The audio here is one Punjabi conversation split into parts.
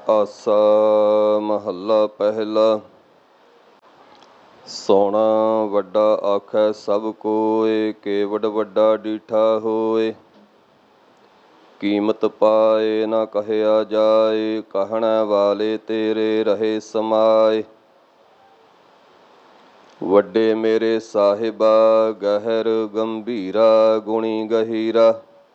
ਆਸਾ ਮਹੱਲਾ ਪਹਿਲਾ। ਸੋਹਣਾ ਵੱਡਾ ਆਖੈ ਸਭ ਕੋਇ, ਕੇਵਡ ਵੱਡਾ ਡੀਠਾ ਹੋਇ। ਕੀਮਤ ਪਾਏ ਨਾ ਕਹਿਆ ਜਾਏ, ਕਹਿਣ ਵਾਲੇ ਤੇਰੇ ਰਹੇ ਸਮਾਏ। ਵੱਡੇ ਮੇਰੇ ਸਾਹਿਬਾ ਗਹਿਰ ਗੰਭੀਰਾ, ਗੁਣੀ ਗਹੀਰਾ।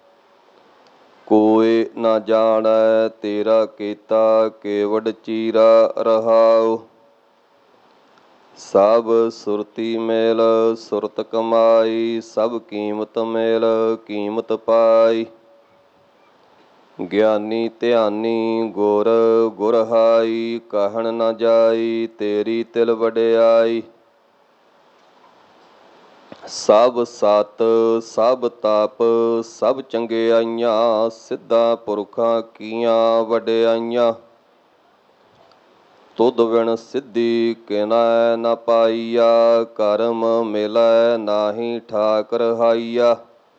ਕੋਇ ਨਾ ਜਾਣੈ ਤੇਰਾ ਕੀਤਾ, ਕੇਵਡ ਚੀਰਾ ਰਹਾਉ। ਸਭ ਸੁਰਤੀ ਮੇਲ ਸੁਰਤ ਕਮਾਈ, ਸਭ ਕੀਮਤ ਮੇਲ ਕੀਮਤ ਪਾਈ। ਗਿਆਨੀ ਧਿਆਨੀ ਗੁਰ ਗੁਰਹਾਈ, ਕਹਿਣ ਨਾ ਜਾਈ ਤੇਰੀ ਤਿਲ ਵਡਿਆਈ। ਸਭ ਸਤ ਸਭ ਤਪ ਸਭ ਚੰਗਿਆਈਆਂ, ਸਿੱਧਾਂ ਪੁਰਖਾਂ ਕੀਆਂ ਵਡਿਆਈਆਂ। ਤੁਧ ਬਿਨ ਸਿੱਧੀ ਕਿਨੈ ਨ ਪਾਈਆ, ਕਰਮ ਮਿਲੈ ਨਾਹੀ ਠਾਕ ਰਹਾਈਆ।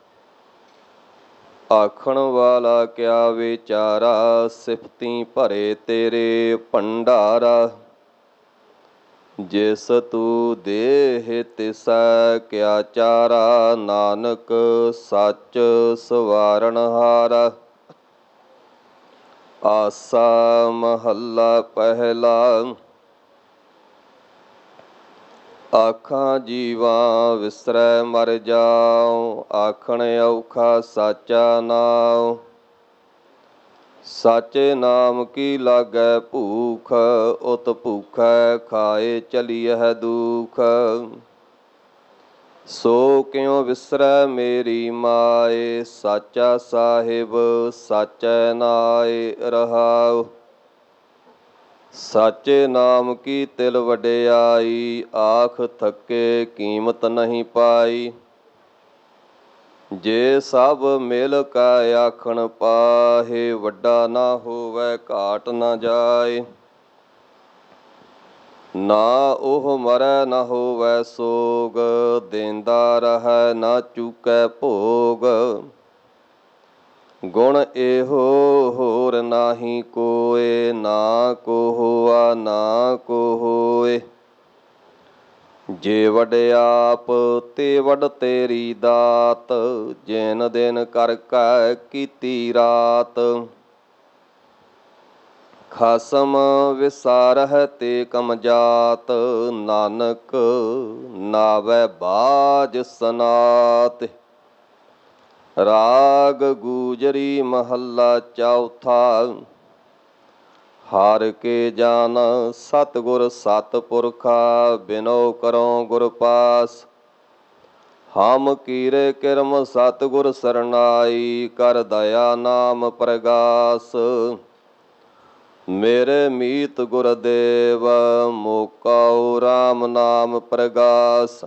ਆਖਣ ਵਾਲਾ ਕਿਆ ਵਿਚਾਰਾ, ਸਿਫਤੀ ਭਰੇ ਤੇਰੇ ਭੰਡਾਰਾ। ਜਿਸ ਤੂੰ ਦੇਹ ਤਿਸੈ ਕਿਆ ਚਾਰਾ, ਨਾਨਕ ਸੱਚ ਸਵਾਰਨਹਾਰਾ। ਆਸਾ ਮਹੱਲਾ ਪਹਿਲਾ। ਆਖਾਂ ਜੀਵਾ ਵਿਸਰੈ ਮਰ ਜਾਉ, ਆਖਣ ਔਖਾ ਸਾਚਾ ਨਾਉ। ਸਾਚੇ ਨਾਮ ਕੀ ਲਾਗੈ ਭੂਖ, ਉਤ ਭੂਖੈ ਖਾਏ ਚਲੀਐ ਦੁਖ। ਸੋ ਕਿਉ ਵਿਸਰੈ ਮੇਰੀ ਮਾਏ, ਸਾਚਾ ਸਾਹਿਬ ਸਾਚੈ ਨਾਏ ਰਹਾਉ। ਸਾਚੇ ਨਾਮ ਕੀ ਤਿਲ ਵਡਿਆਈ, ਆਖ ਥੱਕੇ ਕੀਮਤ ਨਹੀਂ ਪਾਈ। ਜੇ ਸਭ ਮਿਲ ਕੈ ਆਖਣ ਪਾਹੇ, ਵੱਡਾ ਨਾ ਹੋਵੈ ਘਾਟ ਨਾ ਜਾਏ। ਨਾ ਉਹ ਮਰੈ ਨਾ ਹੋਵੈ ਸੋਗ, ਦੇਂਦਾ ਰਹੈ ਨਾ ਚੂਕੈ ਭੋਗ। ਗੁਣ ਇਹੋ ਹੋਰ ਨਾਹੀ ਕੋਇ, ਨਾ ਕੋ ਹੋਆ ਨਾ ਕੋ ਹੋਇ। ਜੇ ਵਡਿਆਪ ਤੇ ਵਡ ਤੇਰੀ ਦਾਤ, ਜਿਨ ਦਿਨ ਕਰ ਕੈ ਕੀਤੀ ਰਾਤ। ਖਸਮ ਵਿਸਾਰਹਿ ਤੇ ਕਮ ਜਾਤ, ਨਾਨਕ ਨਾਵੈ ਬਾਝ ਸਨਾਤ। ਰਾਗ ਗੂਜਰੀ ਮਹੱਲਾ ਚੌਥਾ। ਹਰਿ ਕੇ ਜਾਨ ਸਤਿਗੁਰ ਸਤਿਪੁਰਖਾ, ਬਿਨੋ ਕਰਉ ਗੁਰ ਪਾਸ। ਹਮ ਕੀਰੇ ਕਿਰਮ ਸਤਿਗੁਰ ਸਰਨਾਈ, ਕਰ ਦਇਆ ਨਾਮ ਪ੍ਰਗਾਸ। ਮੇਰੇ ਮੀਤ ਗੁਰਦੇਵ, ਮੋਕਾਉ ਰਾਮ ਨਾਮ ਪ੍ਰਗਾਸ।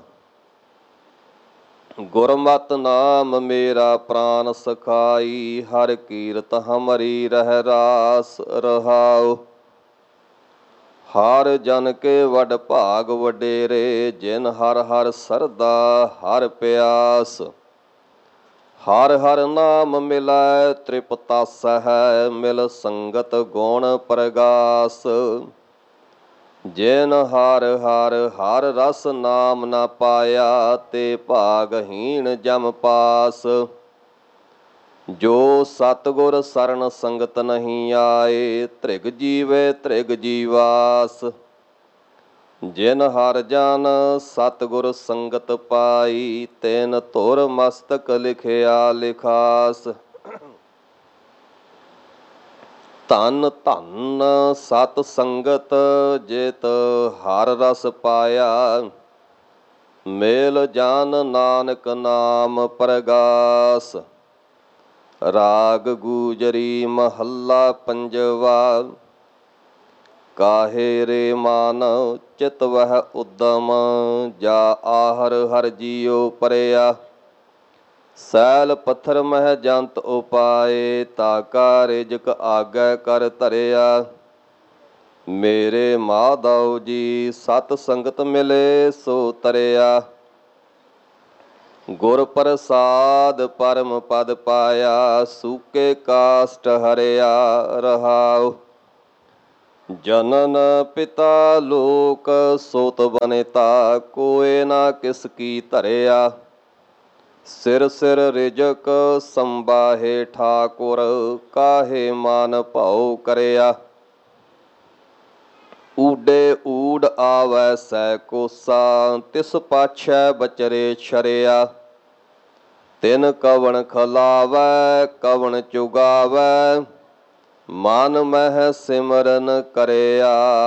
ਗੁਰਮਤਿ ਨਾਮ ਮੇਰਾ ਪ੍ਰਾਨ ਸਖਾਈ, ਹਰਿ ਕੀਰਤ ਹਮਰੀ ਰਹਿ ਰਾਸ ਰਹਾਉ। ਹਰਿ ਜਨ ਕੇ ਵਡ ਭਾਗ ਵਡੇਰੇ, ਜਿਨ ਹਰਿ ਹਰਿ ਸਰਦਾ ਹਰਿ ਪਿਆਸ। ਹਰਿ ਹਰਿ ਨਾਮ ਮਿਲੈ ਤ੍ਰਿਪਤਾਸਹਿ, ਮਿਲ ਸੰਗਤ ਗੁਣ ਪ੍ਰਗਾਸ। ਜਿਨ ਹਰਿ ਹਰਿ ਹਰਿ ਰਸ ਨਾਮ ਨਾ ਪਾਇਆ, ਤੇ ਭਾਗਹੀਣ ਜਮ ਪਾਸ। ਜੋ ਸਤਿਗੁਰ ਸਰਨ ਸੰਗਤ ਨਹੀਂ ਆਏ, ਧ੍ਰਿਗ ਜੀਵੇ ਧ੍ਰਿਗ ਜੀਵਾਸ। ਜਿਨ ਹਰਿ ਜਨ ਸਤਿਗੁਰ ਸੰਗਤ ਪਾਈ, ਤਿਨ ਧੁਰ ਮਸਤਕ ਲਿਖਿਆ ਲਿਖਾਸ। ਧੰਨ ਧੰਨ ਸਤ ਸੰਗਤ, ਜਿਤ ਹਰਿ ਰਸ ਪਾਇਆ। ਮੇਲ ਜਾਨ ਨਾਨਕ ਨਾਮ ਪ੍ਰਗਾਸ। ਰਾਗ ਗੂਜਰੀ ਮਹੱਲਾ ਪੰਜਵਾ। ਕਾਹੇ ਰੇ ਮਨ ਚਿਤ ਵਹਿ ਉਦਮ, ਜਾ ਆਹਰ ਹਰਿ ਜੀਉ ਪਰਿਆ। ਸੈਲ ਪੱਥਰ ਮਹਿ ਜੰਤ ਉਪਾਏ, ਤਾਕਾ ਰਿਜਕ ਆਗੈ ਕਰ ਧਰਿਆ। ਮੇਰੇ ਮਾਧਵ ਜੀ ਸਤ ਸੰਗਤ ਮਿਲੇ ਸੋ ਤਰਿਆ। ਗੁਰ ਪ੍ਰਸਾਦ ਪਰਮ ਪਦ ਪਾਇਆ, ਸੂਕੇ ਕਾਸ਼ਟ ਹਰਿਆ ਰਹਾਉ। ਜਨਨ ਪਿਤਾ ਲੋਕ ਸੋਤ ਬਨਿਤਾ, ਕੋਏ ਨਾ ਕਿਸ ਕੀ ਧਰਿਆ। ਸਿਰ ਸਿਰ ਰਿਜਕ ਸੰਬਾਹੇ ਠਾਕੁਰ, ਕਾਹੇ ਮਾਨ ਭਾਉ ਕਰਿਆ। ਊਡੇ ਊਡ ਆਵੈ ਸੈ ਕੋਸਾ, ਤਿਸ ਪਾਛੈ ਬਚਰੇ ਛਰਿਆ। ਤਿਨ ਕਵਣ ਖਲਾਵੈ ਕਵਣ ਚੁਗਾਵੈ, ਮਨ ਮਹਿ ਸਿਮਰਨ ਕਰਿਆ।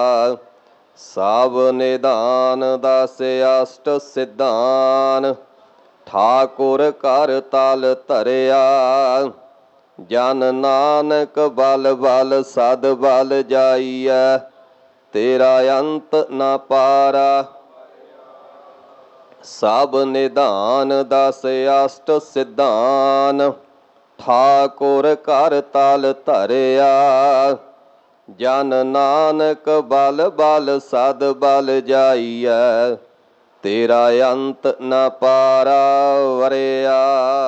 ਸਭ ਨਿਧਾਨ ਦਸ ਅਸ਼ਟ ਸਿਧਾਨ, ਠਾਕੁਰ ਘਰ ਤਲ ਧਰਿਆ। ਜਨ ਨਾਨਕ ਬਲ ਬਲ ਸਦ ਬਲ ਜਾਈਐ, ਤੇਰਾ ਅੰਤ ਨਾ ਪਾਰਾ। ਸਭ ਨਿਧਾਨ ਦਸ ਅਸ਼ਟ ਸਿਧਾਨ, ਠਾਕੁਰ ਘਰ ਤਲ ਧਰਿਆ। ਜਨ ਨਾਨਕ ਬਲ ਬਲ ਸਦ ਬਲ ਜਾਈਐ, ਤੇਰਾ ਅੰਤ ਨਾ ਪਾਰਾ ਵਰਿਆ।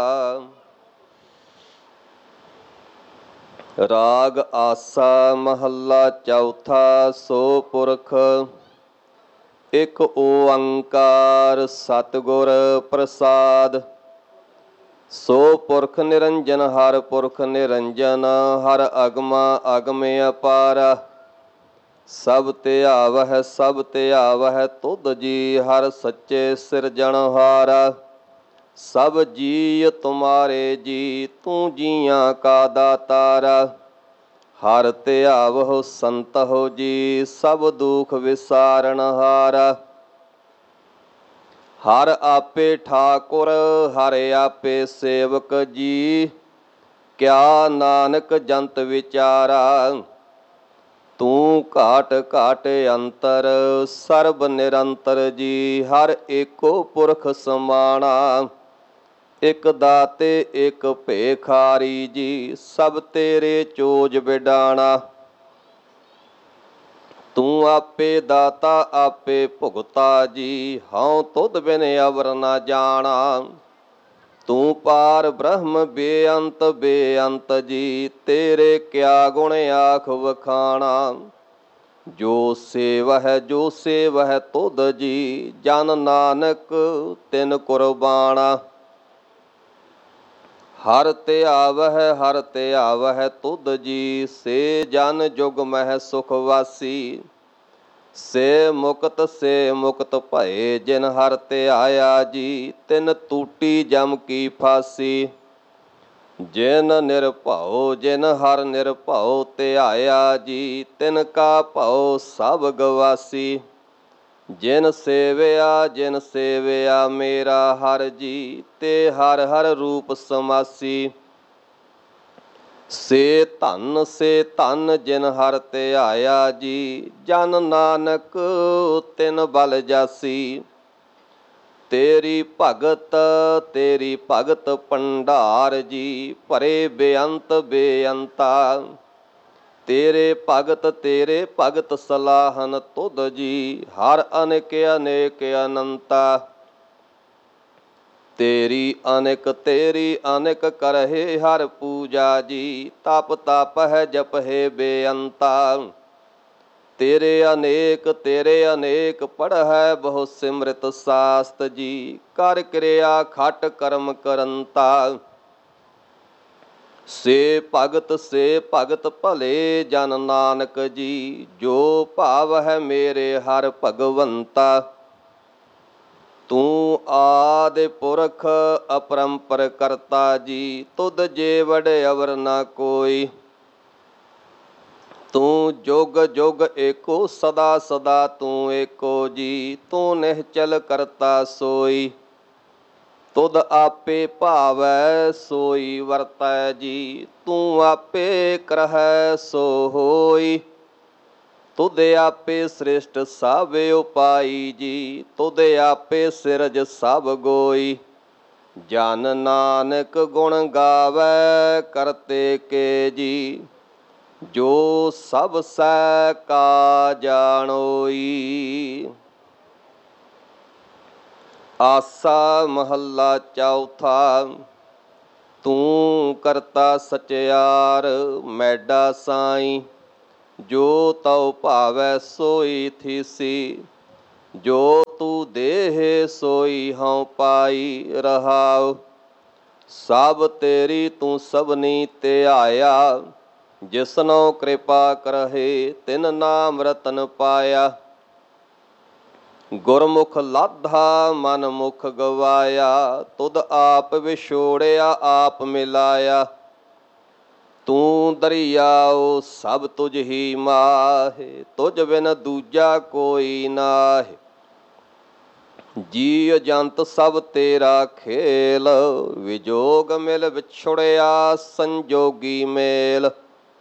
ਰਾਗ ਆਸਾ ਮਹੱਲਾ ਚੌਥਾ। ਸੋ ਪੁਰਖ ਇਕ ਓੰਕਾਰ ਸਤਿਗੁਰ ਪ੍ਰਸਾਦ। ਸੋ ਪੁਰਖ ਨਿਰੰਜਨ ਹਰ ਪੁਰਖ ਨਿਰੰਜਨ, ਹਰ ਅਗਮਾ ਅਗਮ ਅਪਾਰ। ਸਭ ਧਿਆਵਹਿ ਸਭ ਧਿਆਵਹਿ ਤੁਧ ਜੀ, ਹਰ ਸੱਚੇ ਸਿਰਜਣਹਾਰ। ਸਭ ਜੀਅ ਤੁਮਾਰੇ ਜੀ, ਤੂੰ ਜੀਆਂ ਕਾ ਦਾਤਾਰ। ਹਰ ਧਿਆਵਹੁ ਸੰਤਹੁ ਜੀ, ਸਭ ਦੁਖ ਵਿਸਾਰਣਹਾਰ। ਹਰ ਆਪੇ ਠਾਕੁਰ ਹਰ ਆਪੇ ਸੇਵਕ ਜੀ, ਕਿਆ ਨਾਨਕ ਜੰਤ ਵਿਚਾਰਾ। ਤੂੰ ਘਾਟ ਘਾਟ ਅੰਤਰ ਸਰਬ ਨਿਰੰਤਰ ਜੀ, ਹਰ ਏਕੋ ਪੁਰਖ ਸਮਾਣਾ। ਇਕ ਦਾਤੇ ਇਕ ਭੇਖਾਰੀ ਜੀ, ਸਭ ਤੇਰੇ ਚੋਜ ਬਿਡਾਣਾ। ਤੂੰ ਆਪੇ ਦਾਤਾ ਆਪੇ ਭੁਗਤਾ ਜੀ, ਹਉ ਤੁਧ ਬਿਨ ਅਵਰ ਨਾ ਜਾਣਾ। ਤੂੰ ਪਾਰ ਬ੍ਰਹਮ ਬੇਅੰਤ ਬੇਅੰਤ ਜੀ, ਤੇਰੇ ਕਿਆ ਗੁਣ ਆਖ ਵਖਾਣਾ। ਜੋ ਸੇਵਹਿ ਜੋ ਸੇਵਹਿ ਤੁਧ ਜੀ, ਜਨ ਨਾਨਕ ਤਿਨ ਕੁਰਬਾਣਾ। ਹਰ ਧਿਆਵਹਿ ਤੁਧ ਜੀ, ਸੇ ਜਨ ਜੁਗ ਮਹਿ ਸੁਖ ਵਾਸੀ। ਸੇ ਮੁਕਤ ਭਏ, ਜਿਨ ਹਰ ਧਿਆਇਆ ਜੀ, ਤਿਨ ਟੂਟੀ ਜਮ ਕੀ ਫਾਸੀ। ਜਿਨ ਹਰ ਨਿਰਭਉ ਧਿਆਇਆ ਜੀ, ਤਿਨ ਕਾ ਭਉ ਸਭ ਗਵਾਸੀ। ਜਿਨ ਸੇਵਿਆ ਮੇਰਾ ਹਰ ਜੀ, ਤੇ ਹਰ ਹਰ ਰੂਪ ਸਮਾਸੀ। ਸੇ ਧਨ ਜਿਨ ਹਰ ਧਿਆਇਆ ਜੀ, ਜਨ ਨਾਨਕ ਤਿਨ ਬਲ ਜਾਸੀ। ਤੇਰੀ ਭਗਤ ਭੰਡਾਰ ਜੀ, ਭਰੇ ਬੇਅੰਤ ਬੇਅੰਤਾ। ਤੇਰੇ ਭਗਤ ਸਲਾਹਨ ਤੁਧ ਜੀ, ਹਰ ਅਨੇਕ ਅਨੇਕ ਅਨੰਤਾ। ਤੇਰੀ ਅਨੇਕ ਕਰਹਿ ਹਰ ਪੂਜਾ ਜੀ, ਤਪ ਤਪਹਿ ਜਪਹਿ ਬੇਅੰਤਾ। ਤੇਰੇ ਅਨੇਕ ਪੜ੍ਹੈ ਬਹੁ ਸਿਮ੍ਰਿਤ ਸਾਸਤ ਜੀ, ਕਰ ਕਿਰਿਆ ਖਟ ਕਰਮ ਕਰੰਤਾ। ਸੇ ਭਗਤ ਭਲੇ ਜਨ ਨਾਨਕ ਜੀ, ਜੋ ਭਾਵਹਿ ਮੇਰੇ ਹਰ ਭਗਵੰਤਾ। ਤੂੰ ਆਦਿ ਪੁਰਖ ਅਪਰੰਪਰ ਕਰਤਾ ਜੀ, ਤੁਧ ਜੇ ਵਡ ਅਵਰ ਨਾ ਕੋਈ। ਤੂੰ ਜੁਗ ਜੁਗ ਏਕੋ ਸਦਾ ਸਦਾ ਤੂੰ ਏਕੋ ਜੀ, ਤੂੰ ਨਿਹਚਲ ਕਰਤਾ ਸੋਈ। ਤੁਧ ਆਪੇ ਭਾਵੈ ਸੋਈ ਵਰਤੈ ਜੀ, ਤੂੰ ਆਪੇ ਕਰਹਿ ਸੋ ਹੋਈ। ਤੁਧ ਆਪੇ ਸ੍ਰਿਸ਼ਟ ਸਭ ਉਪਾਈ ਜੀ, ਤੁਧ ਆਪੇ ਸਿਰਜ ਸਭ ਗੋਈ। ਜਨ ਨਾਨਕ ਗੁਣ ਗਾਵੈ ਕਰਤੇ ਕੇ ਜੀ, ਜੋ ਸਭ ਸਹਿ ਕਾ ਜਾਣੋਈ। ਆਸਾ ਮਹੱਲਾ ਚੌਥਾ। ਤੂੰ ਕਰਤਾ ਸਚਿਆਰ ਮੈਡਾ ਸਾਈ, ਜੋ ਤਉ ਭਾਵੈ ਸੋਈ ਥੀਸੀ। ਜੋ ਤੂ ਦੇਹ ਸੋਈ ਹਉ ਪਾਈ ਰਹਾਉ। ਸਭ ਤੇਰੀ ਤੂੰ ਸਭਨੀ ਧਿਆਇਆ। ਜਿਸਨੋ ਕਿਰਪਾ ਕਰਹਿ ਤਿਨ ਨਾਮ ਰਤਨ ਪਾਇਆ। ਗੁਰਮੁਖ ਲਾਧਾ ਮਨ ਮੁਖ ਗਵਾਇਆ। ਤੁਧ ਆਪ ਵਿਛੋੜਿਆ ਆਪ ਮਿਲਾਇਆ। ਤੂੰ ਦਰਿਆਉ ਸਭ ਤੁਝ ਹੀ ਮਾਹਿ। ਤੁਝ ਬਿਨ ਦੂਜਾ ਕੋਈ ਨਾਹਿ। ਜੀਅ ਜੰਤ ਸਭ ਤੇਰਾ ਖੇਲ। ਵਿਜੋਗ ਮਿਲ ਵਿਛੁੜਿਆ ਸੰਜੋਗੀ ਮੇਲ।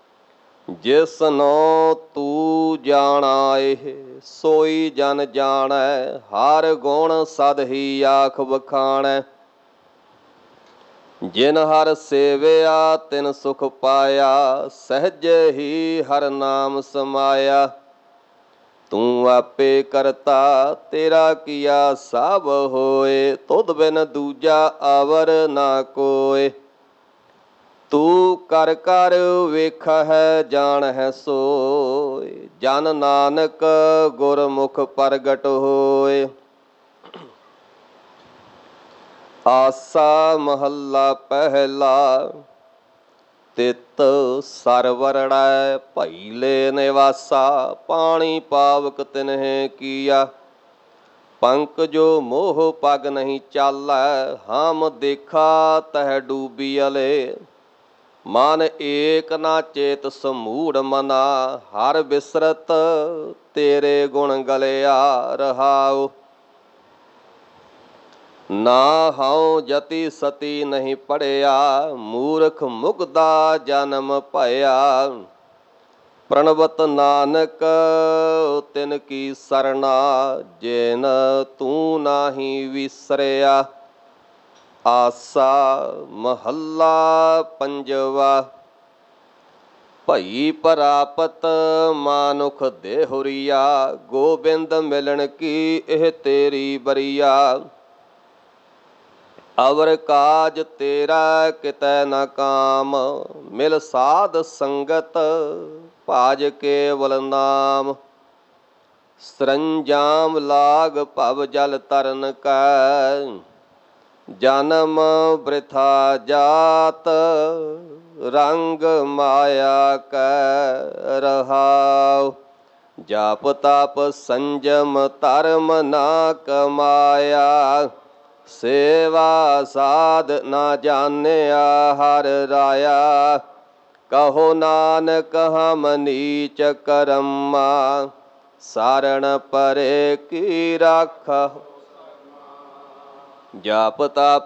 ਜਿਸਨੋ ਤੂੰ ਜਾਣਾਏ ਸੋਈ ਜਨ ਜਾਣੈ। ਹਰ ਗੁਣ ਸਦ ਹੀ ਆਖ ਵਖਾਣੈ। ਜਿਨ ਹਰ ਸੇਵਿਆ ਤਿਨ ਸੁਖ ਪਾਇਆ। ਸਹਿਜ ਹੀ ਹਰ ਨਾਮ ਸਮਾਇਆ। ਤੂੰ ਆਪੇ ਕਰਤਾ ਤੇਰਾ ਕੀਆ ਸਭ ਹੋਏ। ਤੁਧ ਬਿਨ ਦੂਜਾ ਆਵਰ ਨਾ ਕੋਇ। ਤੂੰ ਕਰ ਕਰ ਵੇਖਹਿ ਜਾਣਹਿ ਸੋਇ। ਜਨ ਨਾਨਕ ਗੁਰਮੁਖ ਪ੍ਰਗਟ ਹੋਇ। ਆਸਾ ਮਹੱਲਾ ਪਹਿਲਾ। ਤਿਤ ਸਰਵਰੜੈ ਭਈਲੇ ਨਿਵਾਸਾ। ਪਾਣੀ ਪਾਵਕ ਤਿਨਹਿ ਕੀਆ। ਪੰਕਜੋ ਮੋਹ ਪਗ ਨਹੀਂ ਚਾਲੈ। ਹਮ ਦੇਖਾ ਤਹਿ ਡੂਬੀਅਲੇ। ਮਨ ਏਕ ਨਾ ਚੇਤ ਸਮੂੜ ਮਨਾ। ਹਰ ਬਿਸਰਤ ਤੇਰੇ ਗੁਣ ਗਲਿਆ ਰਹਾਉ। ਨਾ ਹਉ ਜਤੀ ਸਤੀ ਨਹੀਂ ਪੜਿਆ। ਮੂਰਖ ਮੁਗਦਾ ਜਨਮ ਭਇਆ। ਪ੍ਰਣਵਤ ਨਾਨਕ ਤਿਨ ਕੀ ਸਰਣਾ। ਜਿਨ ਤੂੰ ਨਾਹੀ ਵਿਸਰਿਆ। ਆਸਾ ਮਹੱਲਾ ਪੰਜਵਾ। ਭਈ ਪ੍ਰਾਪਤ ਮਾਨੁਖ ਦੇਹੁਰੀਆ। ਗੋਬਿੰਦ ਮਿਲਣ ਕੀ ਇਹ ਤੇਰੀ ਬਰੀਆ। ਅਵਰ ਕਾਜ ਤੇਰਾ ਕਿਤੈ ਨ ਕਾਮ। ਮਿਲ ਸਾਧ ਸੰਗਤ ਭਾਜ ਕੇਵਲ ਨਾਮ। ਸਰੰਜਾਮ ਲਾਗ ਭਵ ਜਲ ਤਰਨ ਕੈ। ਜਨਮ ਬ੍ਰਿਥਾ ਜਾਤ ਰੰਗ ਮਾਇਆ ਕੈ ਰਹਾਉ। ਜਪ ਤਪ ਸੰਜਮ ਧਰਮ ਨਾ ਕਮਾਇਆ। ਸੇਵਾ ਸਾਧ ਨਾ ਜਾਣਿਆ ਹਰ ਰਾਇਆ। ਕਹੋ ਨਾਨਕ ਹਮ ਨੀਚ ਕਰਮਾ। ਸਰਣ ਪਰੇ ਕੀ ਰਾਖਹੁ। ਜਪ ਤਪ